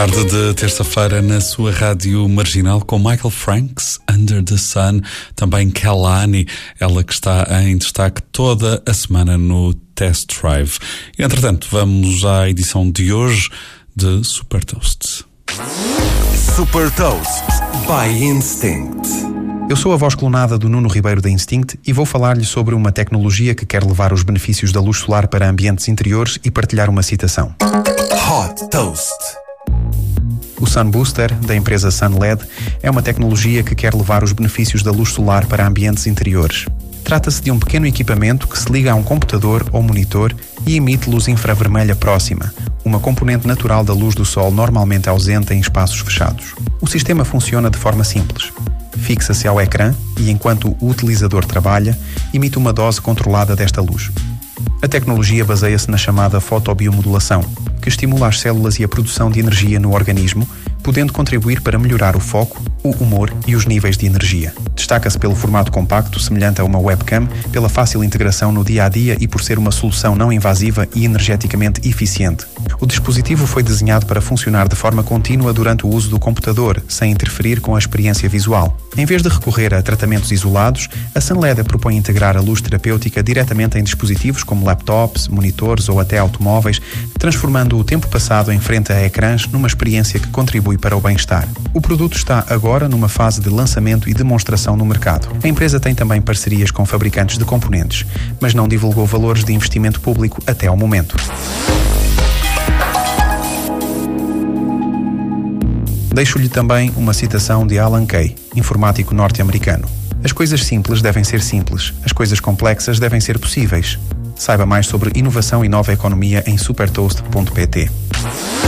Tarde de terça-feira na sua rádio marginal com Michael Franks, Under the Sun, também Kehlani, ela que está em destaque toda a semana no Test Drive. E, entretanto, vamos à edição de hoje de Super Toast. Super Toast by Instinct. Eu sou a voz clonada do Nuno Ribeiro da Instinct e vou falar-lhe sobre uma tecnologia que quer levar os benefícios da luz solar para ambientes interiores e partilhar uma citação. Hot Toast. O Sun Booster, da empresa SunLED, é uma tecnologia que quer levar os benefícios da luz solar para ambientes interiores. Trata-se de um pequeno equipamento que se liga a um computador ou monitor e emite luz infravermelha próxima, uma componente natural da luz do sol normalmente ausente em espaços fechados. O sistema funciona de forma simples. Fixa-se ao ecrã e, enquanto o utilizador trabalha, emite uma dose controlada desta luz. A tecnologia baseia-se na chamada fotobiomodulação, que estimula as células e a produção de energia no organismo, podendo contribuir para melhorar o foco, o humor e os níveis de energia. Destaca-se pelo formato compacto, semelhante a uma webcam, pela fácil integração no dia-a-dia e por ser uma solução não invasiva e energeticamente eficiente. O dispositivo foi desenhado para funcionar de forma contínua durante o uso do computador, sem interferir com a experiência visual. Em vez de recorrer a tratamentos isolados, a SunLED propõe integrar a luz terapêutica diretamente em dispositivos como laptops, monitores ou até automóveis, transformando o tempo passado em frente a ecrãs numa experiência que contribui para o bem-estar. O produto está agora numa fase de lançamento e demonstração no mercado. A empresa tem também parcerias com fabricantes de componentes, mas não divulgou valores de investimento público até ao momento. Deixo-lhe também uma citação de Alan Kay, informático norte-americano. As coisas simples devem ser simples, as coisas complexas devem ser possíveis. Saiba mais sobre inovação e nova economia em supertoast.pt.